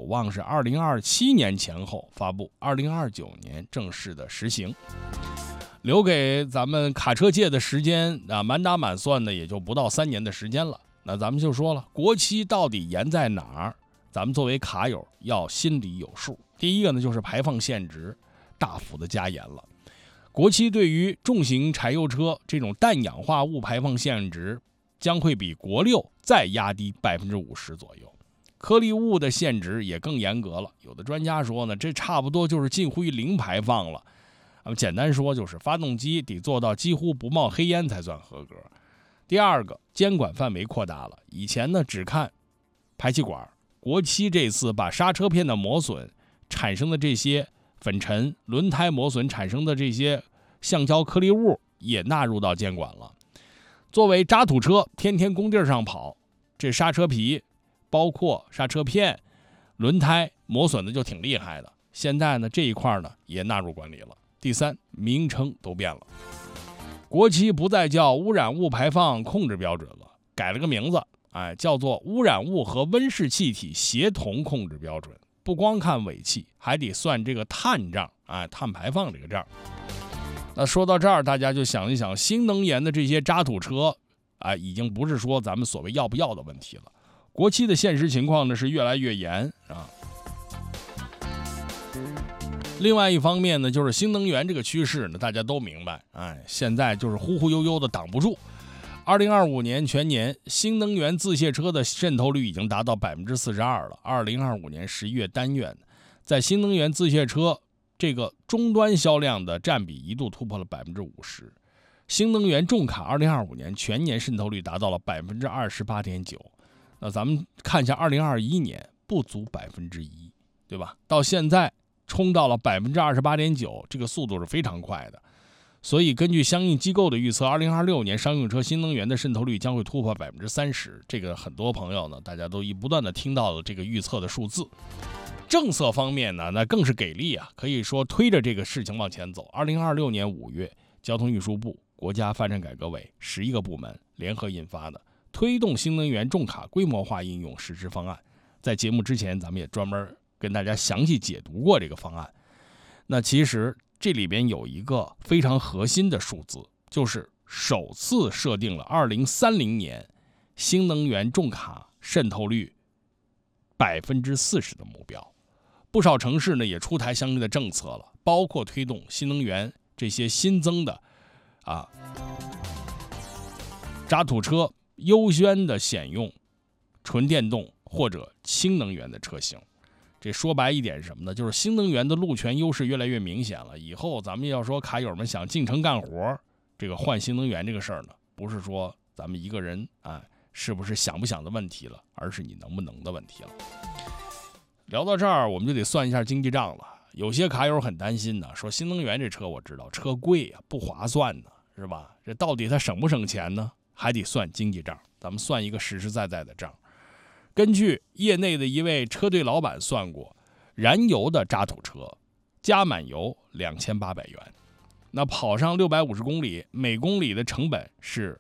望是2027年前后发布，2029年正式的实行。留给咱们卡车界的时间满打满算的也就不到3年的时间了。那咱们就说了，国期到底严在哪儿？咱们作为卡友要心里有数。第一个呢，就是排放限值大幅的加严了。国期对于重型柴油车这种氮氧化物排放限值将会比国6再压低50%左右，颗粒物的限值也更严格了。有的专家说呢，这差不多就是近乎于零排放了。简单说就是发动机得做到几乎不冒黑烟才算合格。第二个，监管范围扩大了，以前呢只看排气管，国期这次把刹车片的磨损产生的这些粉尘，轮胎磨损产生的这些橡胶颗粒物也纳入到监管了。作为渣土车天天工地上跑，这刹车皮包括刹车片轮胎磨损的就挺厉害的，现在呢这一块呢也纳入管理了。第三，名称都变了，国期不再叫污染物排放控制标准了，改了个名字，叫做污染物和温室气体协同控制标准。不光看尾气，还得算这个碳账，碳排放这个账。那说到这儿，大家就想一想，新能源的这些渣土车，已经不是说咱们所谓要不要的问题了。国期的现实情况呢是越来越严啊。另外一方面呢，就是新能源这个趋势呢，大家都明白，现在就是忽忽悠悠的挡不住。2025年全年新能源自卸车的渗透率已经达到42%了。2025年11月单月，在新能源自卸车这个终端销量的占比一度突破了50%。新能源重卡2025年全年渗透率达到了28.9%。那咱们看一下2021年，不足1%，对吧？到现在冲到了28.9%，这个速度是非常快的。所以根据相应机构的预测，2026年商用车新能源的渗透率将会突破30%。这个很多朋友呢，大家都不断的听到了这个预测的数字。政策方面呢，那更是给力啊，可以说推着这个事情往前走。2026年5月，交通运输部、国家发展改革委11个部门联合印发的推动新能源重卡规模化应用实施方案。在节目之前，咱们也专门跟大家详细解读过这个方案。那其实这里边有一个非常核心的数字，就是首次设定了2030年新能源重卡渗透率40%的目标。不少城市呢也出台相应的政策了，包括推动新能源这些新增的渣土车优先的选用纯电动或者氢能源的车型。这说白一点是什么呢？就是新能源的路权优势越来越明显了。以后咱们要说卡友们想进城干活，这个换新能源这个事儿呢，不是说咱们一个人是不是想不想的问题了，而是你能不能的问题了。聊到这儿，我们就得算一下经济账了。有些卡友很担心呢，说新能源这车我知道车贵啊，不划算呢，是吧？这到底它省不省钱呢？还得算经济账。咱们算一个实实在在的账。根据业内的一位车队老板算过，燃油的渣土车加满油2800元，那跑上650公里，每公里的成本是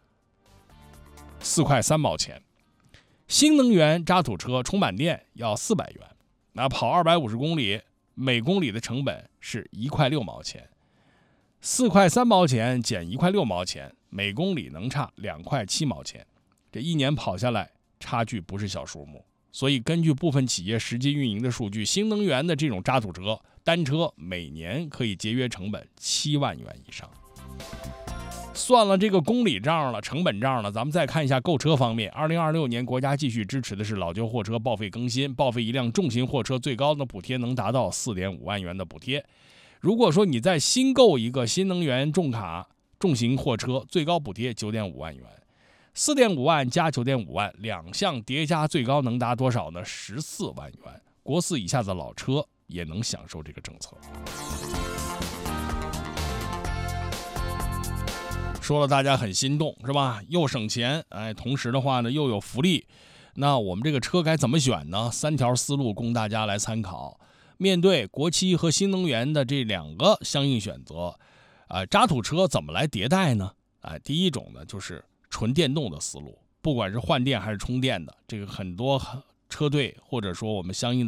4块3毛钱。新能源渣土车充满电要400元，那跑250公里，每公里的成本是1块6毛钱。4块3毛钱减1块6毛钱，每公里能差2块7毛钱。这一年跑下来，差距不是小数目。所以根据部分企业实际运营的数据，新能源的这种渣土车单车每年可以节约成本7万元以上。算了这个公里账了，成本账了，咱们再看一下购车方面。2026年国家继续支持的是老旧货车报废更新，报废一辆重型货车最高的补贴能达到4.5万元的补贴。如果说你再新购一个新能源重卡重型货车，最高补贴9.5万元。4.5万加9.5万，两项叠加最高能达多少呢？14万元。国4以下的老车也能享受这个政策。说了大家很心动是吧？又省钱，同时的话呢又有福利。那我们这个车该怎么选呢？3条思路供大家来参考。面对国期和新能源的这2个相应选择，渣土车怎么来迭代呢？第一种呢就是纯电动的思路，不管是换电还是充电的，这个很多车队或者说我们相应的